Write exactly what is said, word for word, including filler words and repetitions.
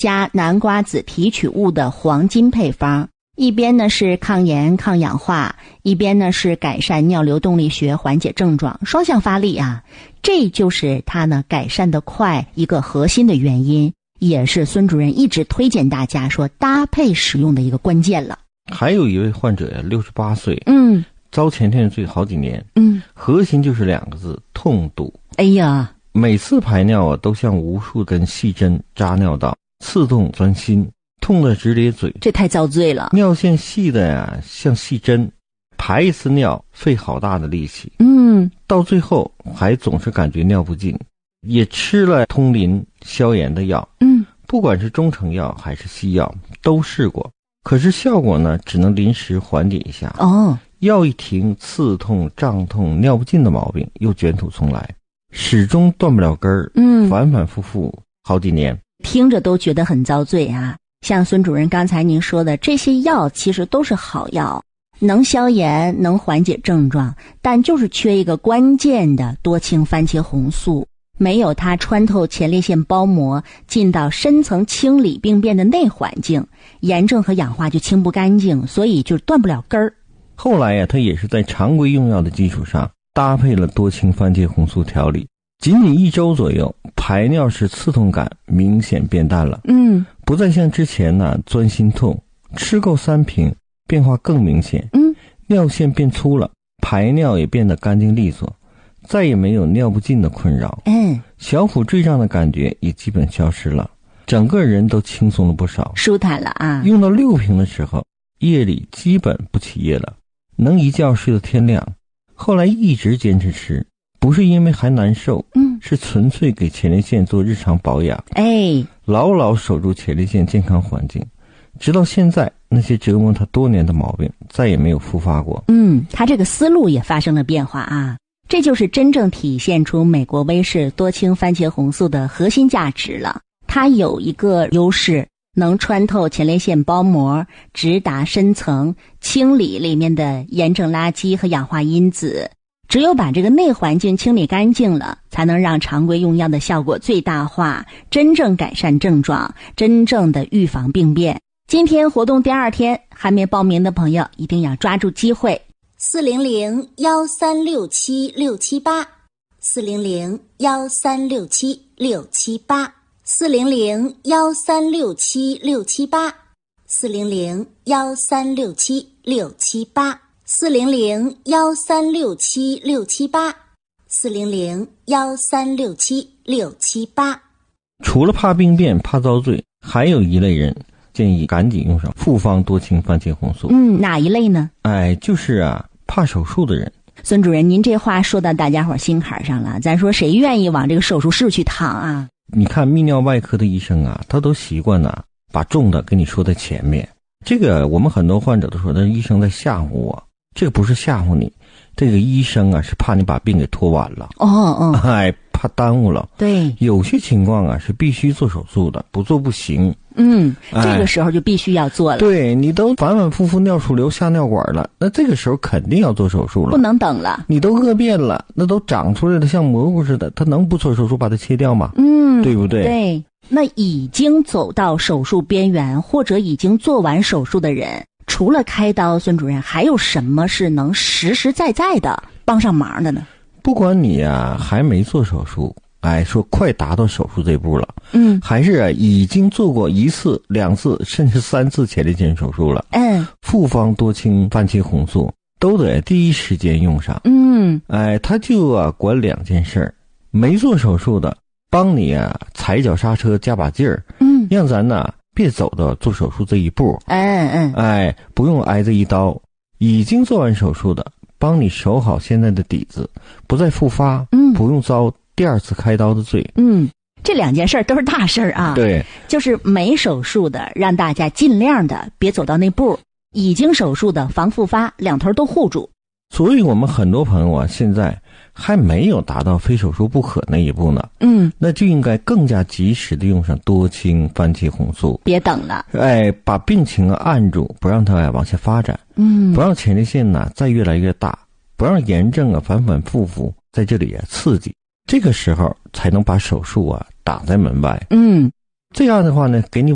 加南瓜子提取物的黄金配方，一边呢是抗炎抗氧化，一边呢是改善尿流动力学，缓解症状，双向发力啊！这就是它呢改善的快一个核心的原因，也是孙主任一直推荐大家说搭配使用的一个关键了。 还有一位患者呀，六十八岁， 嗯， 遭前天罪好几年， 嗯， 核心就是两个字：痛堵。 哎呀， 每次排尿啊，都像无数根细针扎尿道，刺痛钻心，痛得直咧嘴， 这太遭罪了。 尿线细的呀，像细针，排一次尿费好大的力气， 嗯， 到最后还总是感觉尿不尽，也吃了通淋消炎的药， 嗯， 不管是中成药还是西药都试过，可是效果呢，只能临时缓解一下。 哦， 药一停，刺痛、胀痛、尿不尽的毛病又卷土重来，始终断不了根儿， 嗯， 反反复复好几年， 听着都觉得很遭罪啊。像孙主任刚才您说的，这些药其实都是好药，能消炎，能缓解症状，但就是缺一个关键的多氢番茄红素，没有它穿透前列腺包膜进到深层清理病变的内环境，炎症和氧化就清不干净，所以就断不了根儿。 后来呀，他也是在常规用药的基础上搭配了多氢番茄红素调理，仅仅一周左右，排尿时刺痛感明显变淡了， 嗯， 不再像之前呢钻心痛，吃够三瓶变化更明显， 嗯， 尿线变粗了，排尿也变得干净利索，再也没有尿不尽的困扰， 嗯， 小腹坠胀的感觉也基本消失了，整个人都轻松了不少， 舒坦了啊。 用到六瓶的时候，夜里基本不起夜了，能一觉睡到天亮。后来一直坚持吃，不是因为还难受， 嗯， 是纯粹给前列腺做日常保养， 哎， 牢牢守住前列腺健康环境，直到现在，那些折磨他多年的毛病再也没有复发过。 嗯，他这个思路也发生了变化啊，这就是真正体现出美国威士多氢番茄红素的核心价值了。它有一个优势，能穿透前列腺包膜，直达深层，清理里面的炎症垃圾和氧化因子。只有把这个内环境清理干净了，才能让常规用药的效果最大化，真正改善症状，真正的预防病变。今天活动第二天，还没报名的朋友一定要抓住机会。 四零零幺三六七六七八，四零零幺三六七六七八，四零零幺三六七六七八，四零零幺三六七六七八，四零零幺三六七六七八，四零零幺三六七六七八。 除了怕病变、怕遭罪，还有一类人建议赶紧用上复方多氢番茄红素。 嗯，哪一类呢？ 哎，就是啊，怕手术的人。 孙主任，您这话说到大家伙心坎上了，咱说谁愿意往这个手术室去躺啊？ 你看泌尿外科的医生啊，他都习惯呢、啊、把重的跟你说在前面。这个我们很多患者都说，那医生在吓唬我。这个不是吓唬你，这个医生啊是怕你把病给拖完了。 哦哦， 哎，怕耽误了。 对， 有些情况啊是必须做手术的，不做不行。 嗯， 哎、 这个时候就必须要做了。 对，你都反反复复尿出瘤下尿管了，那这个时候肯定要做手术了， 不能等了。 你都恶变了，那都长出来了像蘑菇似的，他能不做手术把它切掉吗？ 嗯， 对不对？ 对，那已经走到手术边缘或者已经做完手术的人，除了开刀，孙主任还有什么是能实实在在的帮上忙的呢？ 不管你啊还没做手术，哎，说快达到手术这步了， 嗯， 还是啊已经做过一次、两次甚至三次前列腺手术了， 嗯， 复方多氢番茄红素都得第一时间用上。 嗯， 哎，他就啊管两件事儿，没做手术的帮你啊踩脚刹车加把劲儿， 嗯， 让咱呢别走到做手术这一步， 嗯嗯， 哎，不用挨这一刀。已经做完手术的，帮你守好现在的底子，不再复发， 嗯， 不用遭第二次开刀的罪。 嗯，这两件事儿都是大事儿啊。 对， 就是没手术的，让大家尽量的别走到那步；已经手术的，防复发，两头都护住。 所以我们很多朋友啊，现在还没有达到非手术不可那一步呢。 嗯， 那就应该更加及时的用上多氢番茄红素， 别等了。 哎，把病情啊按住，不让它、啊、往下发展。 嗯， 不让前列腺呢再越来越大，不让炎症啊反反复复在这里啊刺激。这个时候才能把手术啊挡在门外。 嗯， 这样的话呢，给你